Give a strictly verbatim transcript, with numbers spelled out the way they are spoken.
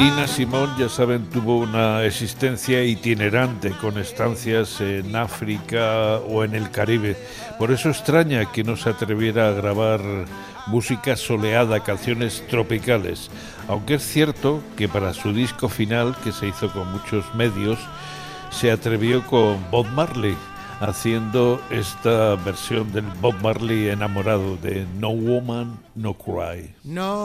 Nina Simone, ya saben, tuvo una existencia itinerante con estancias en África o en el Caribe. Por eso extraña que no se atreviera a grabar música soleada, canciones tropicales. Aunque es cierto que para su disco final, que se hizo con muchos medios, se atrevió con Bob Marley, haciendo esta versión del Bob Marley enamorado de No Woman, No Cry. No.